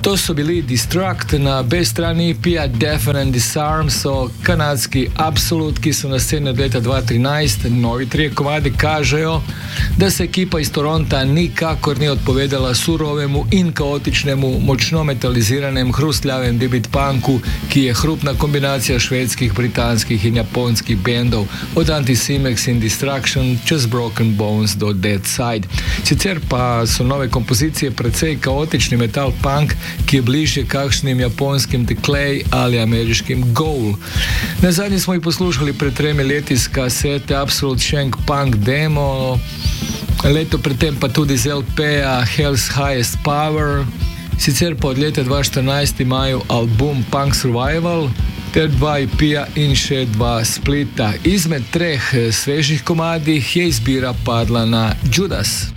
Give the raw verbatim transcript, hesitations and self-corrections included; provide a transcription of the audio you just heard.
To so bili Destruct, na B strani E P-ja Deafen and Disarm so kanadski Absolut, ki so na sceni od leta dva tisoč trinajst. Novi trije komadi kažejo, da se ekipa iz Toronta nikakor ni odpovedala surovemu in kaotičnemu, močno metaliziranemu, hrustljavem debit punku, ki je hrupna kombinacija švedskih, britanskih in japonskih bendov, od Anticimex in Destruction čez Broken Bones do Dead Side. Sicer pa so nove kompozicije precej kaotični metal punk, ki je bližje kakšnim japonskim The Clay ali ameriškim Goal. Na zadnji smo jih poslušali pred tremi leti z kasete Absolute Shank Punk Demo, leto predtem pa tudi z L P-ja Hell's Highest Power, sicer pa od leta dva tisoč štirinajst imajo album Punk Survival, ter dva E P-ja in še dva splita. Izmed treh svežih komadih je izbira padla na Judas.